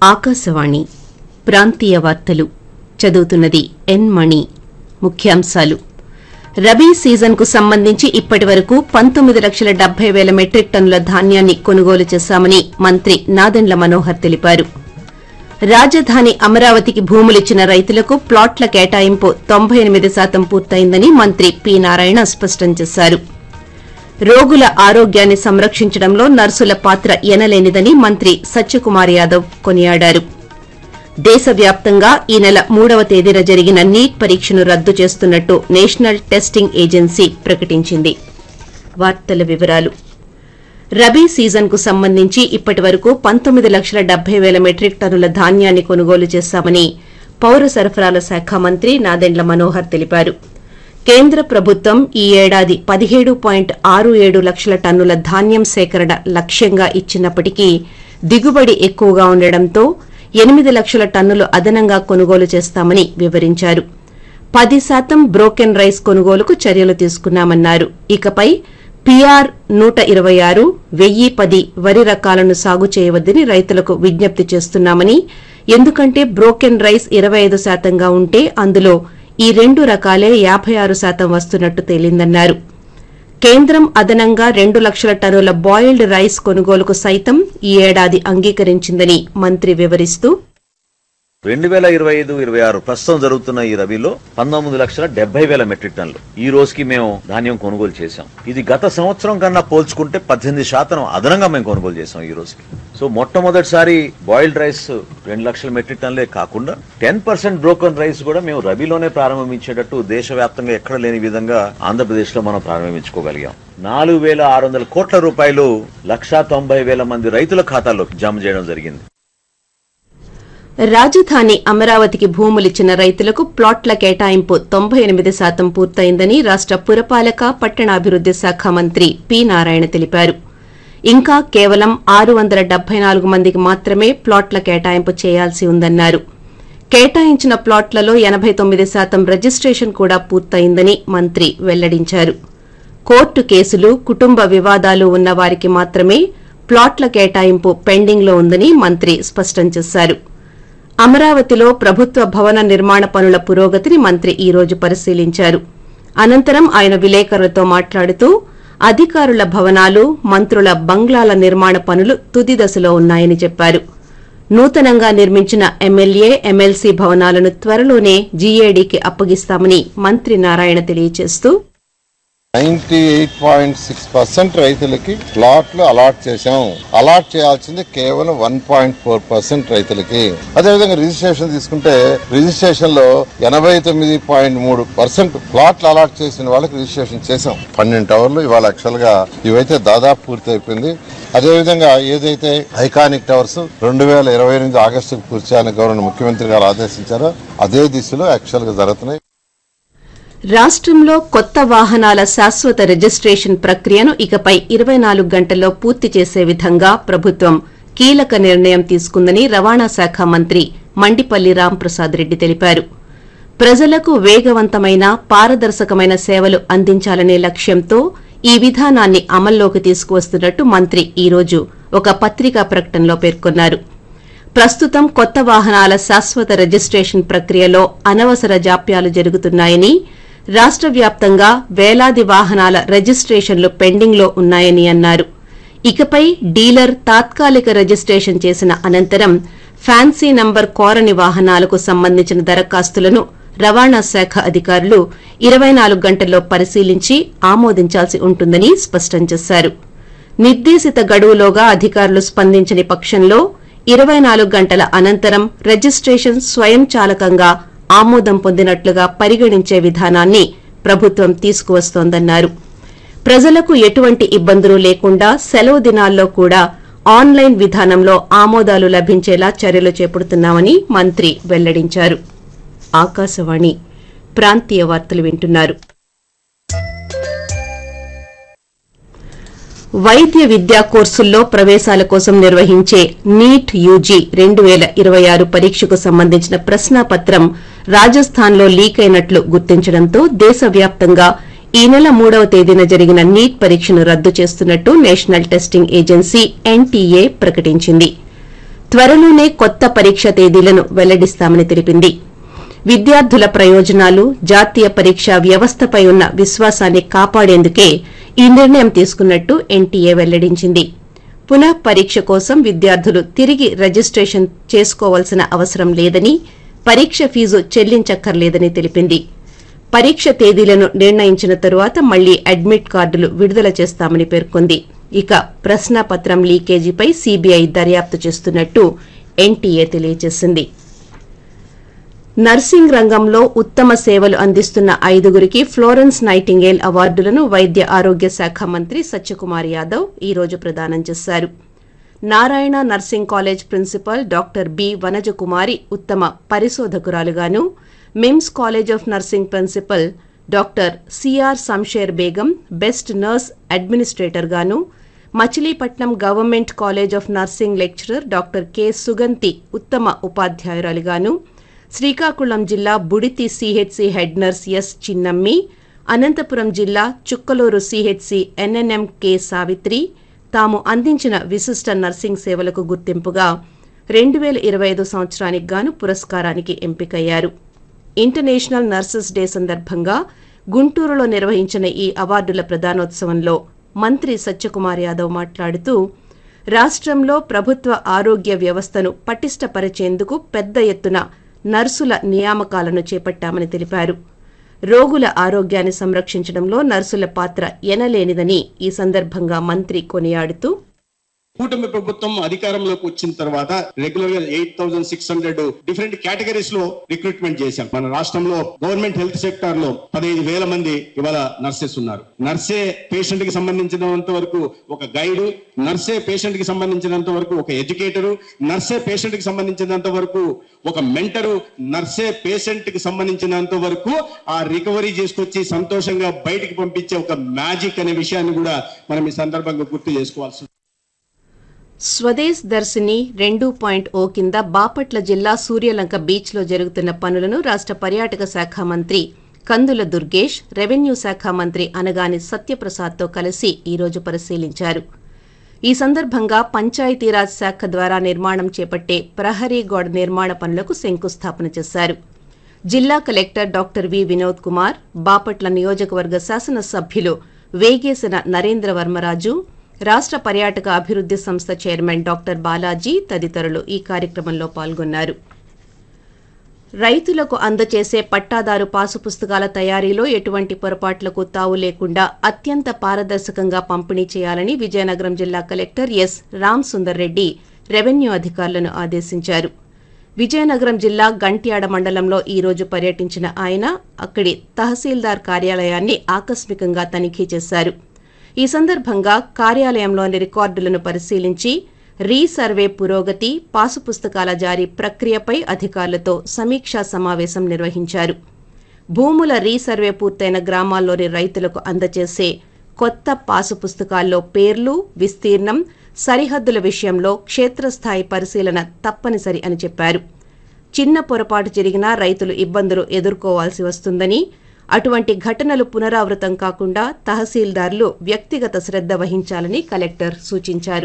ఆకాశవాణి ప్రాంతీయ వార్తలు చదువుతున్నది ఎన్ మణి. ముఖ్యాంశాలు. రబీ సీజన్కు సంబంధించి ఇప్పటివరకు 19,70,000 మెట్రిక్ టన్నుల ధాన్యాన్ని కొనుగోలు చేశామని మంత్రి నాదెండ్ల మనోహర్ తెలిపారు. రాజధాని అమరావతికి భూములిచ్చిన రైతులకు ప్లాట్ల కేటాయింపు 98% పూర్తయిందని మంత్రి పి నారాయణ స్పష్టం చేశారు. రోగుల ఆరోగ్యాన్ని సంరక్షించడంలో నర్సుల పాత్ర ఎనలేనిదని మంత్రి సత్యకుమార్ యాదవ్ కొనియాడారు. దేశవ్యాప్తంగా ఈ నెల 3వ తేదీన జరిగిన నీట్ పరీక్షను రద్దు చేస్తున్నట్టు నేషనల్ టెస్టింగ్ ఏజెన్సీ ప్రకటించింది. వార్తల వివరాలు. రబీ సీజన్కు సంబంధించి ఇప్పటివరకు 19,70,000 మెట్రిక్ టన్నుల ధాన్యాన్ని కొనుగోలు చేశామని పౌర సరఫరాల శాఖ మంత్రి నాదెండ్ల మనోహర్ తెలిపారు. కేంద్ర ప్రభుత్వం ఈ ఏడాది 17.67 లక్షల టన్నుల ధాన్యం సేకరణ లక్ష్యంగా ఇచ్చినప్పటికీ దిగుబడి ఎక్కువగా ఉండడంతో 8 లక్షల టన్నులు అదనంగా కొనుగోలు చేస్తామని వివరించారు. 10% బ్రోకెన్ రైస్ కొనుగోలుకు చర్యలు తీసుకున్నామన్నారు. ఇకపై పిఆర్ 126, 1010 వరి రకాలను సాగు చేయవద్దని రైతులకు విజ్ఞప్తి చేస్తున్నామని, ఎందుకంటే బ్రోకెన్ రైస్ 25%గా ఉంటే అందులో ఈ 2 రకాలే 56% వస్తున్నట్టు తేలిందన్నారు. కేంద్రం అదనంగా 2 లక్షల టన్నుల బాయిల్డ్ రైస్ కొనుగోలుకు సైతం ఈ ఏడాది అంగీకరించిందని మంత్రి వివరిస్తూ 2025-26 ప్రస్తుతం జరుగుతున్న ఈ రబీలో 19,70,000 మెట్రిక్ టన్నులు ఈ రోజుకి మేము ధాన్యం కొనుగోలు చేశాం. ఇది గత సంవత్సరం కన్నా పోల్చుకుంటే 18% అదనంగా మేము కొనుగోలు చేశాం ఈ రోజుకి. సో మొట్టమొదటిసారి బాయిల్డ్ రైస్ 2 లక్షల మెట్రిక్ టన్నులే కాకుండా 10% బ్రోకన్ రైస్ కూడా మేము రబీలోనే ప్రారంభించేటట్టు దేశవ్యాప్తంగా ఎక్కడ లేని విధంగా ఆంధ్రప్రదేశ్ లో మనం ప్రారంభించుకోగలిగాం. 4,600 కోట్ల రూపాయలు 190,000 మంది రైతుల ఖాతాల్లోకి జమ చేయడం జరిగింది. రాజధాని అమరావతికి భూములిచ్చిన రైతులకు ప్లాట్ల కేటాయింపు 98% పూర్తయిందని రాష్ట పురపాలక పట్టణాభివృద్ది శాఖ మంత్రి పి నారాయణ తెలిపారు. ఇంకా కేవలం 674 మందికి మాత్రమే ప్లాట్ల కేటాయింపు చేయాల్సి ఉందన్నారు. కేటాయించిన ప్లాట్లలో 89% రిజిస్ట్రేషన్ కూడా పూర్తయిందని మంత్రి వెల్లడించారు. కోర్టు కేసులు, కుటుంబ వివాదాలు ఉన్న వారికి మాత్రమే ప్లాట్ల కేటాయింపు పెండింగ్లో ఉందని మంత్రి స్పష్టం చేశారు. అమరావతిలో ప్రభుత్వ భవన నిర్మాణ పనుల పురోగతిని మంత్రి ఈ రోజు పరిశీలించారు. అనంతరం ఆయన విలేకరులతో మాట్లాడుతూ అధికారుల భవనాలు, మంత్రుల బంగ్లాల నిర్మాణ పనులు తుది దశలో ఉన్నాయని చెప్పారు. నూతనంగా నిర్మించిన ఎమ్మెల్యే, ఎమ్మెల్సీ భవనాలను త్వరలోనే జీఏడీకి అప్పగిస్తామని మంత్రి నారాయణ తెలియజేస్తూ 98.6% రైతులకి ప్లాట్లు అలాట్ చేశాం. అలాట్ చేయాల్సింది కేవలం 1.4% రైతులకి. అదేవిధంగా రిజిస్ట్రేషన్ తీసుకుంటే రిజిస్ట్రేషన్ లో 89.3% ప్లాట్లు అలాట్ చేసిన వాళ్ళకి రిజిస్ట్రేషన్ చేశాం. 12 టవర్లు ఇవాళ యాక్చువల్ గా ఇవైతే దాదాపు పూర్తి అయిపోయింది. అదేవిధంగా ఏదైతే ఐకానిక్ టవర్స్ 2028 ఆగస్టుకు పూర్తి చేయాలని గవర్నర్ ముఖ్యమంత్రి గారు ఆదేశించారో అదే దిశలో యాక్చువల్ గా జరుగుతున్నాయి. రాష్టంలో కొత్త వాహనాల శాశ్వత రిజిస్ట్రేషన్ ప్రక్రియను ఇకపై 24 గంటల్లో పూర్తి చేసే విధంగా ప్రభుత్వం కీలక నిర్ణయం తీసుకుందని రవాణా శాఖ మంత్రి మండిపల్లి రాంప్రసాద్ రెడ్డి తెలిపారు. ప్రజలకు వేగవంతమైన, పారదర్శకమైన సేవలు అందించాలనే లక్ష్యంతో ఈ విధానాన్ని అమల్లోకి తీసుకువస్తున్నట్టు మంత్రి ఈ రోజు ఒక పత్రికా ప్రకటనలో పేర్కొన్నారు. ప్రస్తుతం కొత్త వాహనాల శాశ్వత రిజిస్ట్రేషన్ ప్రక్రియలో అనవసర జాప్యాలు జరుగుతున్నాయని, రాష్ట వ్యాప్తంగా వేలాది వాహనాల రిజిస్ట్రేషన్లు పెండింగ్లో ఉన్నాయని అన్నారు. ఇకపై డీలర్ తాత్కాలిక రిజిస్ట్రేషన్ చేసిన అనంతరం ఫ్యాన్సీ నంబర్ కోరని వాహనాలకు సంబంధించిన దరఖాస్తులను రవాణా శాఖ అధికారులు 24 గంటల్లో పరిశీలించి ఆమోదించాల్సి ఉంటుందని స్పష్టం చేశారు. నిర్దేశిత గడువులోగా అధికారులు స్పందించని పక్షంలో 24 గంటల అనంతరం రిజిస్ట్రేషన్ స్వయంచాలకంగా ఆమోదం పొందినట్లుగా పరిగణించే విధానాన్ని ప్రభుత్వం తీసుకువస్తోందన్నారు. ప్రజలకు ఎటువంటి ఇబ్బందులు లేకుండా సెలవు దినాల్లో కూడా ఆన్లైన్ విధానంలో ఆమోదాలు లభించేలా చర్యలు చేపడుతున్నామని మంత్రి వెల్లడించారు. ఆకాశవాణి ప్రాంతీయ వార్తలు వింటున్నారు. వైద్య విద్యా కోర్సుల్లో ప్రవేశాల కోసం నిర్వహించే నీట్ యూజీ 2026 పరీక్షకు సంబంధించిన ప్రశ్నాపత్రం రాజస్థాన్లో లీక్ అయినట్లు గుర్తించడంతో దేశవ్యాప్తంగా ఈ నెల 3వ తేదీన జరిగిన నీట్ పరీక్షను రద్దు చేస్తున్నట్టు నేషనల్ టెస్టింగ్ ఏజెన్సీ ఎన్టీఏ ప్రకటించింది. త్వరలోనే కొత్త పరీక్ష తేదీలను వెల్లడిస్తామని తెలిపింది. విద్యార్థుల ప్రయోజనాలు, జాతీయ పరీక్షా వ్యవస్థపై ఉన్న విశ్వాసాన్ని కాపాడేందుకే ఈ నిర్ణయం తీసుకున్నట్టు ఎన్టీఏ వెల్లడించింది. పునః పరీక్ష కోసం విద్యార్థులు తిరిగి రిజిస్ట్రేషన్ చేసుకోవాల్సిన అవసరం లేదని, పరీక్ష ఫీజు చెల్లించక్కర్లేదని తెలిపింది. పరీక్ష తేదీలను నిర్ణయించిన తరువాత మళ్లీ అడ్మిట్ కార్డులు విడుదల చేస్తామని పేర్కొంది. ఇక ప్రశ్నాపత్రం లీకేజీపై సీబీఐ దర్యాప్తు చేస్తున్నట్టు ఎన్టీఏ తెలియజేసింది. నర్సింగ్ రంగంలో ఉత్తమ సేవలు అందిస్తున్న 5గురికి ఫ్లోరెన్స్ నైటింగేల్ అవార్డులను వైద్య ఆరోగ్య శాఖ మంత్రి సత్యకుమార్ యాదవ్ ఈ రోజు ప్రదానం చేశారు. Narayana nursing college principal doctor B Vanajakumari ఉత్తమ పరిశోధకురాలుగాను, MIMS college of nursing principal doctor CR Samsher Begum best nurse administrator గాను, Machilipatnam government college of nursing lecturer doctor K Suganthi ఉత్తమ ఉపాధ్యాయురాలిగాను, శ్రీకాకుళం జిల్లా Budithi CHC head nurse yes Chinnammi, Anantapuram జిల్లా Chukkaluru CHC NNM K Savitri తాము అందించిన విశిష్ట నర్సింగ్ సేవలకు గుర్తింపుగా 2025 సంవత్సరానికి గాను పురస్కారానికి ఎంపికయ్యారు. ఇంటర్నేషనల్ నర్సెస్ డే సందర్భంగా గుంటూరులో నిర్వహించిన ఈ అవార్డుల ప్రదానోత్సవంలో మంత్రి సత్యకుమార్ యాదవ్ మాట్లాడుతూ, రాష్ట్రంలో ప్రభుత్వ ఆరోగ్య వ్యవస్థను పటిష్టపరిచేందుకు పెద్ద ఎత్తున నర్సుల నియామకాలను చేపట్టామని తెలిపారు. రోగుల ఆరోగ్యాన్ని సంరక్షించడంలో నర్సుల పాత్ర ఎనలేనిదని ఈ సందర్భంగా మంత్రి కొనియాడుతూ, కూటమి ప్రభుత్వం అధికారంలోకి వచ్చిన తర్వాత రెగ్యులర్ గా 8,600 డిఫరెంట్ కేటగిరీస్ లో రిక్రూట్మెంట్ చేశాం. మన రాష్ట్రంలో గవర్నమెంట్ హెల్త్ సెక్టార్ లో 15,000 మంది ఇవాళ నర్సెస్ ఉన్నారు. నర్సే పేషెంట్ కి సంబంధించినంత వరకు ఒక గైడ్, నర్సే పేషెంట్ కి సంబంధించినంత వరకు ఒక ఎడ్యుకేటరు, నర్సే పేషెంట్ కి సంబంధించినంత వరకు ఒక మెంటరు, నర్సే పేషెంట్ కి సంబంధించినంత వరకు ఆ రికవరీ చేసుకొచ్చి సంతోషంగా బయటికి పంపించే ఒక మ్యాజిక్ అనే విషయాన్ని కూడా మనం ఈ సందర్భంగా గుర్తు చేసుకోవాల్సి. స్వదేశ్ దర్శిని 2.0 కింద బాపట్ల జిల్లా సూర్యలంక బీచ్లో జరుగుతున్న పనులను రాష్ట్ర పర్యాటక శాఖ మంత్రి కందుల దుర్గేష్, రెవెన్యూ శాఖ మంత్రి అనగాని సత్యప్రసాద్తో కలిసి ఈ రోజు పరిశీలించారు. ఈ సందర్భంగా పంచాయతీరాజ్ శాఖ ద్వారా నిర్మాణం చేపట్టే ప్రహరీ గోడ నిర్మాణ పనులకు శంకుస్థాపన చేశారు. జిల్లా collector doctor V Vinod Kumar, Bapatla నియోజకవర్గ శాసనసభ్యులు వేగేసిన నరేంద్ర వర్మరాజు, రాష్ట్ర పర్యాటక అభివృద్ది సంస్థ చైర్మన్ డాక్టర్ బాలాజీ తదితరులు ఈ కార్యక్రమంలో పాల్గొన్నారు. రైతులకు అందజేసే పట్టాదారు పాసు పుస్తకాల తయారీలో ఎటువంటి పొరపాట్లకు తావు లేకుండా అత్యంత పారదర్శకంగా పంపిణీ చేయాలని విజయనగరం జిల్లా collector S Ram Sundar Reddy revenue అధికారులను ఆదేశించారు. విజయనగరం జిల్లా గంట్యాడ మండలంలో ఈ రోజు పర్యటించిన ఆయన అక్కడి తహసీల్దార్ కార్యాలయాన్ని ఆకస్మికంగా తనిఖీ చేశారు. ఈ సందర్భంగా కార్యాలయంలోని రికార్డులను పరిశీలించి రీసర్వే పురోగతి, పాసు పుస్తకాల జారీ ప్రక్రియపై అధికారులతో సమీక్షా సమావేశం నిర్వహించారు. భూముల రీసర్వే పూర్తయిన గ్రామాల్లోని రైతులకు అందజేసే కొత్త పాసు పుస్తకాల్లో పేర్లు, విస్తీర్ణం, సరిహద్దుల విషయంలో క్షేత్రస్థాయి పరిశీలన తప్పనిసరి అని చెప్పారు. చిన్న పొరపాటు జరిగినా రైతులు ఇబ్బందులు ఎదుర్కోవాల్సి వస్తుందని, అటువంటి ఘటనలు పునరావృతం కాకుండా తహసీల్దార్లు వ్యక్తిగత శ్రద్ధ వహించాలని కలెక్టర్ సూచించారు.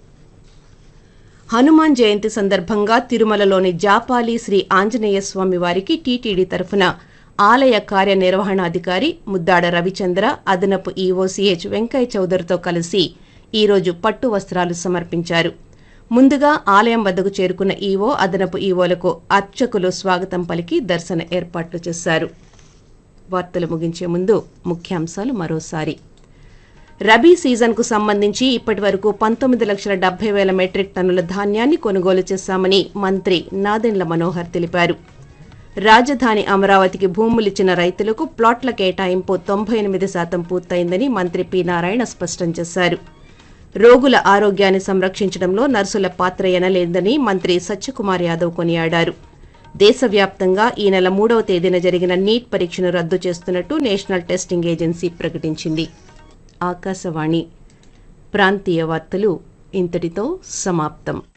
హనుమాన్ జయంతి సందర్భంగా తిరుమలలోని జాపాలి శ్రీ ఆంజనేయ స్వామి వారికి టీటీడీ తరఫున ఆలయ కార్యనిర్వహణాధికారి ముద్దాడ రవిచంద్ర, అదనపు ఈవో సిహెచ్ వెంకయ్య చౌదరితో కలిసి ఈ రోజు పట్టు వస్త్రాలు సమర్పించారు. ముందుగా ఆలయం వద్దకు చేరుకున్న ఈవో, అదనపు ఈవోలకు అర్చకులు స్వాగతం పలికి దర్శన ఏర్పాట్లు చేశారు. వార్తలు ముగించే ముందు ముఖ్యాంశాలు మరోసారి. రబీ సీజన్కు సంబంధించి ఇప్పటి వరకు 19,70,000 మెట్రిక్ టన్నుల ధాన్యాన్ని కొనుగోలు చేశామని మంత్రి నాదెండ్ల మనోహర్ తెలిపారు. రాజధాని అమరావతికి భూములిచ్చిన రైతులకు ప్లాట్ల కేటాయింపు 98% పూర్తయిందని మంత్రి పి నారాయణ స్పష్టం చేశారు. రోగుల ఆరోగ్యాన్ని సంరక్షించడంలో నర్సుల పాత్ర ఎనలేదని మంత్రి సత్యకుమార్ యాదవ్ కొనియాడారు. దేశవ్యాప్తంగా ఈ నెల 3వ తేదీన జరిగిన నీట్ పరీక్షను రద్దు చేస్తున్నట్టు నేషనల్ టెస్టింగ్ ఏజెన్సీ ప్రకటించింది. ఆకాశవాణి ప్రాంతీయ వార్తలు ఇంతటితో సమాప్తం.